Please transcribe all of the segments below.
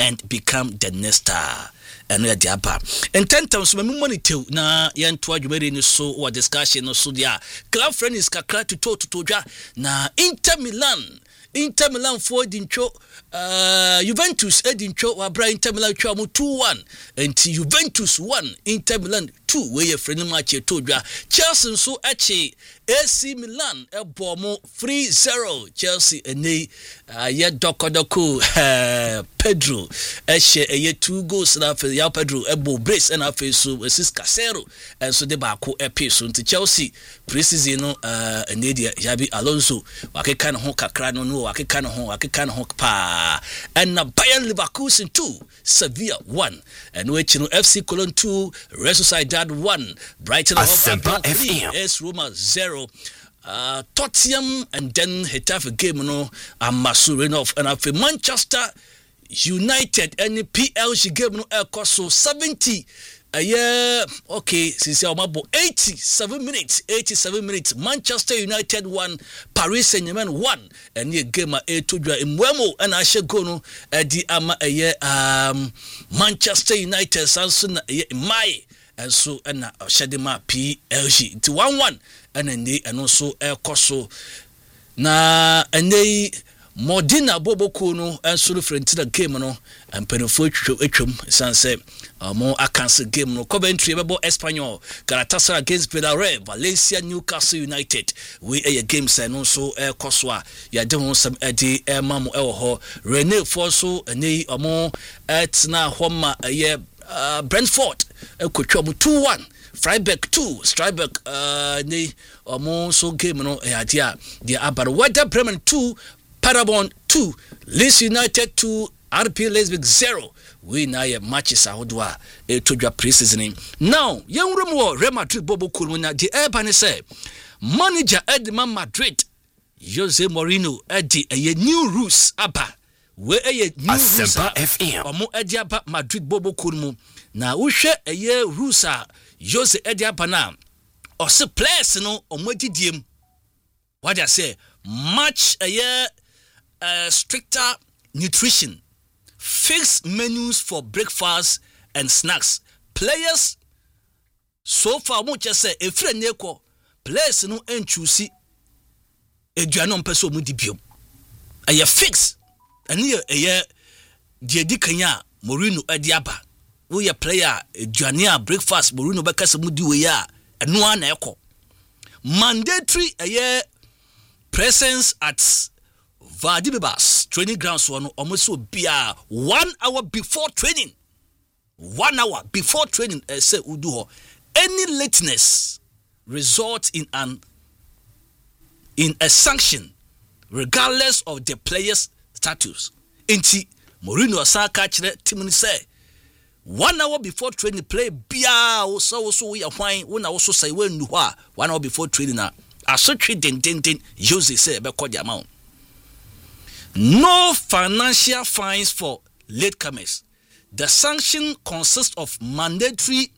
and become the next star. And we are the upper. And 10 times my money too. Na yan to adwumere ni so or discussion no so dia. Club friend is kakra to toja. Na Inter Milan for dincho Juventus edincho wa bra Inter Milan twa mo 2-1 and Juventus 1 Inter Milan 2 we your friend match toja. Chelsea so achi AC Milan ebo mo 3-0 Chelsea ene ye dokodoko Pedro ye 2 goals na fe ya Pedro ebo brace na fe so assist Casero and so de ba ko epi so nti Chelsea preseason no ene dia Xabi Alonso wakeka no ho kakra no wakeka no ho pa and na Bayern Leverkusen 2 Sevilla 1 and we chino FC Cologne 2 Real Sociedad 1 Brighton Hove 3 AS Roma 0 Tottenham and then Getafe game no Amasurinov and after Manchester United and PLG game no cost 70 okay since our 87 minutes Manchester United 1 Paris Saint-Germain 1 and the game a to dra imwemo and I should go no di ama Manchester United Samson my and so and Shadima PLG into 1-1 and then they and also coso na and they Modena Bobo Kuno and so friend to the game no and penofo sanse more a cancel game no Coventry Bebo Espanyol Galatasaray against Villarreal Valencia Newcastle United we a games and also Koswa ya dem some edi mamo ho Rene Foso ene omo etna homa Brentford ekotwa 2-1 Freiburg 2 Strasbourg ne omo so game no dia about Werder Bremen 2 Paderborn 2 Leeds United 2 RB Leipzig 0 we na ye matches ahodwa to dwa preseason now yenwremo Real Madrid bobo kulmunya di ebane say manager Edman Madrid Jose Mourinho edi a new rules aba we a new rules omo edi aba Madrid bobo kulmu na uhwe eye rules a Jose edi aba na o se players no omo didiem what I say much a stricter nutrition, fixed menus for breakfast and snacks. Players so far mo just say e friend neko players no enchusi eduano mpeso mu dibio. Aya fix ani eye die kanya Mourinho ediaba. Wo ye player eduania breakfast Mourinho bekasa mu di we ya eno ana ekọ. Mandatory eye presence at Vadibibas training grounds one almost be 1 hour before training. 1 hour before training say uduho. Any lateness results in a sanction regardless of the player's status. Inti Mourinho Saka chire timuni say 1 hour before training play bia so we are fine when I also say when 1 hour before training na asotwe den Jose say be call the amount. No financial fines for latecomers. The sanction consists of mandatory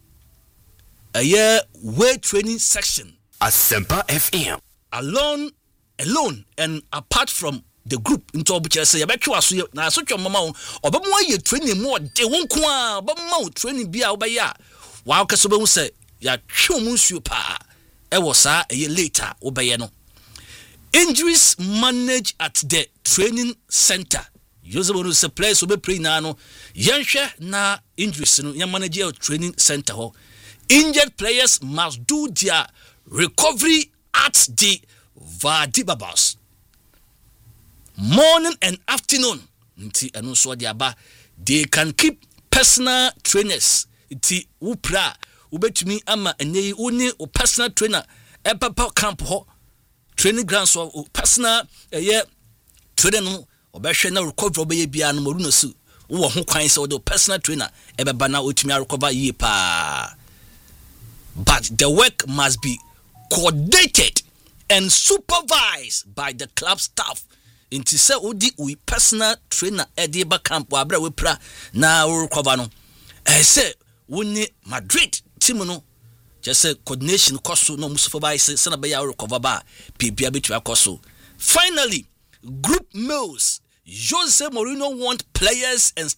weight training section. Asempa FM. Alone and apart from the group into obucha say yabetwa so na so twom mama obamo ye training mo de wonko a obamo training bia obaya wa kaso be say ya twom nsuo pa e wo sa later obeye no. Injuries managed at the training center. Jose Mourinho say players will be playing now. Yenhwe na injuries no yan manage your training center ho. Injured players must do their recovery at the Vadibabas. Morning and afternoon. Nti anu so dia ba they can keep personal trainers. Nti upra ubetumi ama enye uni o personal trainer e papa camp ho. Training grounds or personal trainer no obehwe na recovery obeye bia no Mourinho su wo ho kwan se o personal trainer e beba na otumi recover ye pa. But the work must be coordinated and supervised by the club staff. Inti se odi we personal trainer e dey ba camp wa bra we pra na recover no say woni Madrid team no just say coordination cost no supervise say na be ya recover ba bibia betwa cost. Finally, group meals. Jose Mourinho want players and